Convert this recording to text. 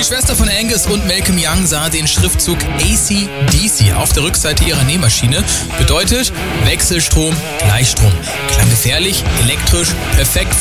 Die Schwester von Angus und Malcolm Young sah den Schriftzug AC/DC auf der Rückseite ihrer Nähmaschine. Bedeutet Wechselstrom, Gleichstrom. Klang gefährlich, elektrisch, perfekt